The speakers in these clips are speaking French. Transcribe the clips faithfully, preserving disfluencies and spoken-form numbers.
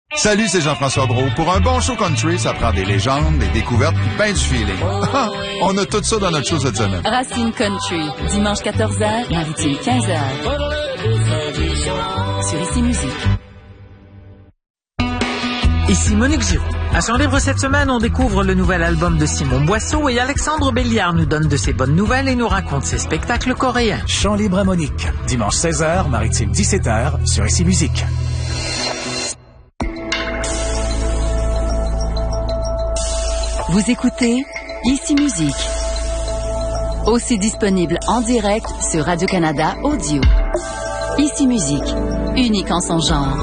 Salut, c'est Jean-François Brault. Pour un bon show country, ça prend des légendes, des découvertes, puis ben du feeling. On a tout ça dans notre show cette semaine. Racine Country, dimanche quatorze heures, Maritime quinze heures. Sur Ici Musique. Ici Monique Giroux. À Chant Libre cette semaine, on découvre le nouvel album de Simon Boisseau et Alexandre Béliard nous donne de ses bonnes nouvelles et nous raconte ses spectacles coréens. Chant Libre à Monique, dimanche seize heures, Maritime dix-sept heures, sur Ici Musique. Vous écoutez Ici Musique. Aussi disponible en direct sur Radio-Canada Audio. Ici Musique, unique en son genre.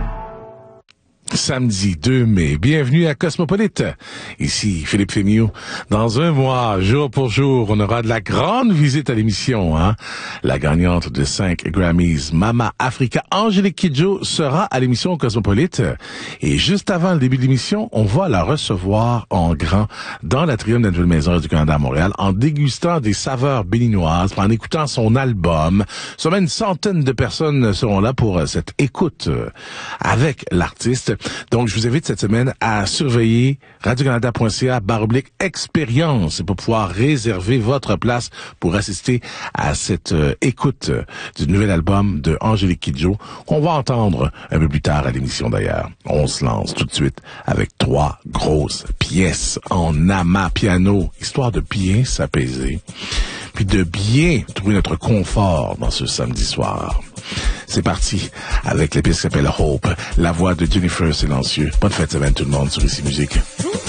Samedi deux mai. Bienvenue à Cosmopolite. Ici Philippe Fémiot. Dans un mois, jour pour jour, on aura de la grande visite à l'émission, hein. La gagnante de cinq Grammys, Mama Africa, Angélique Kidjo, sera à l'émission Cosmopolite. Et juste avant le début de l'émission, on va la recevoir en grand dans l'atrium de la Nouvelle Maison du Canada à Montréal, en dégustant des saveurs béninoises, en écoutant son album. Sûrement une centaine de personnes seront là pour cette écoute avec l'artiste. Donc, je vous invite cette semaine à surveiller radio-canada point c a barre oblique expérience pour pouvoir réserver votre place pour assister à cette euh, écoute euh, du nouvel album de Angélique Kidjo qu'on va entendre un peu plus tard à l'émission d'ailleurs. On se lance tout de suite avec trois grosses pièces en ama piano, histoire de bien s'apaiser, puis de bien trouver notre confort dans ce samedi soir. C'est parti avec la pièce qui s'appelle Hope, la voix de Jennifer Silencieux. Bonne fête de semaine tout le monde sur Ici Musique.